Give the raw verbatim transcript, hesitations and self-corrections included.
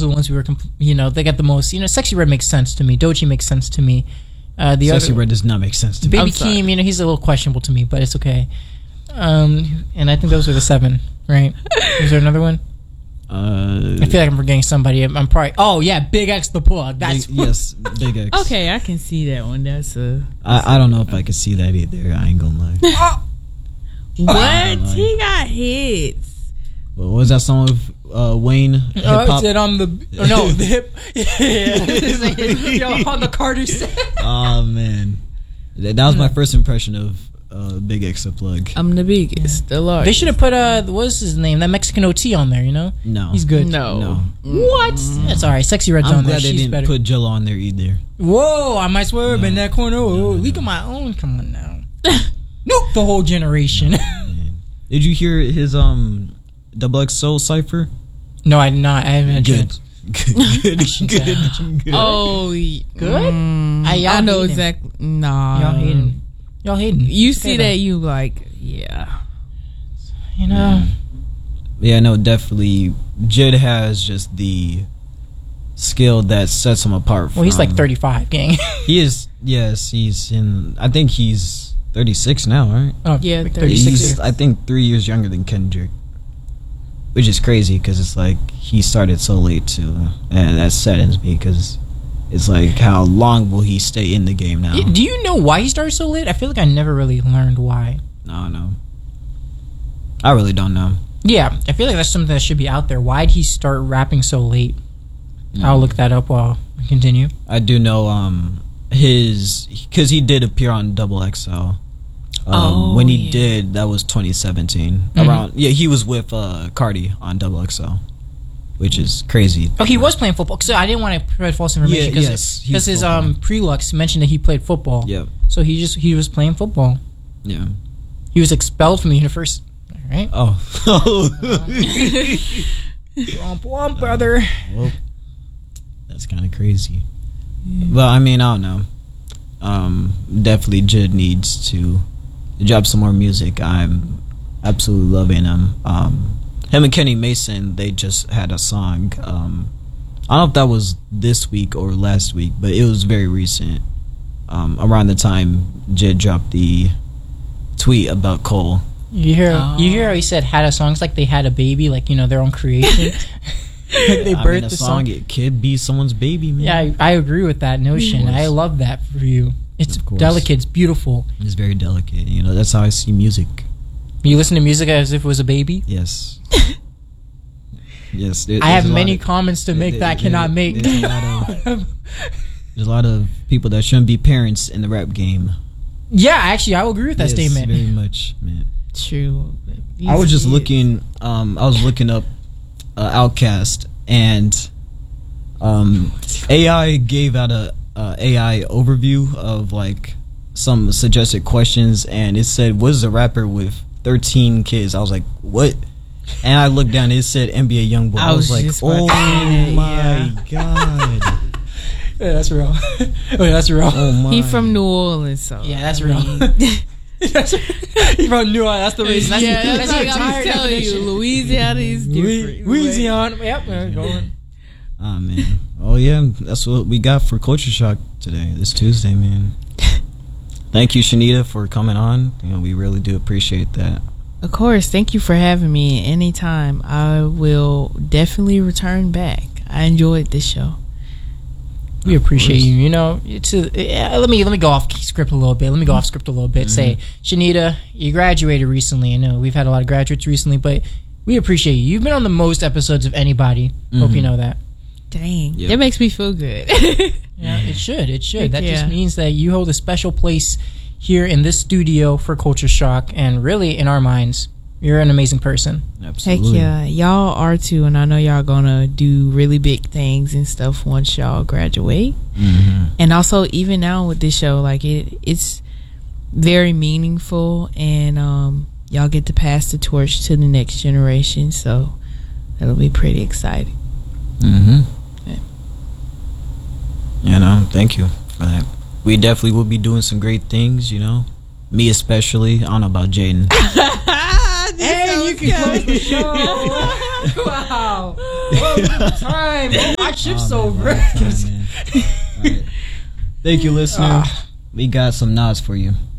are the ones who were, compl- you know, they got the most. You know, Sexy Red makes sense to me. Doechii makes sense to me. Uh, the Sexy other, Red does not make sense to me. Baby Keem, you know, he's a little questionable to me, but it's okay. Um, and I think those are the seven, right? Is there another one? Uh, I feel like I'm forgetting somebody. I'm, I'm probably. Oh yeah, Big X the Plug. That's big, yes, Big X. Okay, I can see that one. That's a. I, I don't know if I can see that either. I ain't gonna lie. What? He got hits. What was that song with uh, Wayne? Hip Oh, hop. it said on the oh, no the hip. Yeah, yo, on the Carter set. Oh man, that, that was my first impression of uh, Big X the Plug. I'm the biggest, the largest. They should have put uh, what's his name? That Mexican O T on there. You know, No, he's good. No. No. What? That's all right. Sexy Red's I'm on there. glad they She's didn't better. put Jello on there either. Whoa! I might swear, No. but in that corner, oh, No, no, leak no. of my own. Come on now. Nope, the whole generation. Man. Did you hear his um Double X Soul cipher? No, I did not. I haven't had a Good. chance. Good. shouldn't say Good. that. Good. Oh, Good? Mm, I- y'all I know hate him. exactly. Nah, Y'all hating. Y'all hating. You Say see that, you like, yeah. You know. Yeah, no, definitely. Jid has just the skill that sets him apart. Well, he's from- like thirty-five, gang. He is. Yes, he's in. I think he's thirty-six now, right? Oh, Yeah, like thirty-six. thirty-six. He's, I think, three years younger than Kendrick, which is crazy because it's like he started so late too, and that saddens me because it's like how long will he stay in the game now? Yeah, do you know why he started so late? I feel like I never really learned why. No, no, I really don't know. Yeah, I feel like that's something that should be out there. Why'd he start rapping so late? I'll look that up while we continue. I do know um his because he did appear on Double X L. Um, Oh, when he yeah. did, that was twenty seventeen. Mhm. Around yeah, he was with uh, Cardi on Double X L, which is crazy. Oh, he was playing football. So I didn't want to spread false information Yeah, because yes, he's his football. um prelux mentioned that he played football. Yeah, So he just he was playing football. yeah. He was expelled from the university. All right. Oh, Womp womp, brother. well, that's kind of crazy. But I mean, I don't know. Um, definitely, Jid needs to drop some more music. I'm absolutely loving him. Um, him and Kenny Mason, they just had a song. Um, I don't know if that was this week or last week, but it was very recent. Um, around the time Jid dropped the tweet about Cole. You hear Oh. you hear how he said had a song? It's like they had a baby, like, you know, their own creation. Like they I birthed mean, a the song, song. it could be someone's baby, man. Yeah, I, I agree with that notion. Of course. I love that for you. It's Of course. delicate. It's beautiful. It's very delicate. You know, that's how I see music. You listen to music as if it was a baby. Yes. Yes. there- I have there's a lot many of- comments to make there- that I there- cannot make. There's a, lot of, there's a lot of people that shouldn't be parents in the rap game. Yeah, actually, I will agree with that Yes, statement. very much, man. True. I was just These looking. Um, I was looking up uh, Outkast, and um, A I gave out a uh, A I overview of like some suggested questions, and it said, "What is a rapper with thirteen kids?" I was like, "What?" And I looked down. It said N B A YoungBoy. I, I was, was like, just about "Oh to say that, my god!" Yeah, that's real. oh, yeah, that's real. Oh my. He from New Orleans, so Yeah, that's I real. mean- That's he from New Orleans. That's the reason. That's yeah, the, that's, that's the like I entire was telling you. definition. Louisiana is different. Louisiana. Yep. we're going. Oh man. Oh yeah. That's what we got for Culture Shock today. This Tuesday, man. Thank you, Shanita, for coming on. You know, we really do appreciate that. Of course, thank you for having me. Anytime, I will definitely return back. I enjoyed this show. We appreciate course. you. You know, it's a, yeah, let me let me go off script a little bit. Let me go off script a little bit. Say, Shanita, you graduated recently. I know we've had a lot of graduates recently, but we appreciate you. You've been on the most episodes of anybody. Hope you know that. Dang, Yep. that makes me feel good. Yeah, it should. It should. Heck That just yeah. means that you hold a special place here in this studio for Culture Shock, and really in our minds, you're an amazing person. Heck Absolutely. yeah, y'all are too, and I know y'all gonna do really big things and stuff once y'all graduate. Mhm. And also, even now with this show, like it, it's very meaningful, and um, y'all get to pass the torch to the next generation. So that'll be pretty exciting. Mhm. Yeah. You know, thank you for that. We definitely will be doing some great things. You know, me especially. I don't know about Jaden. Hey, you can close the show. Wow. Oh, time. Oh, my shift's Oh, man, over. long time, man. All right. Thank you, listener. Ah. We got some nods for you.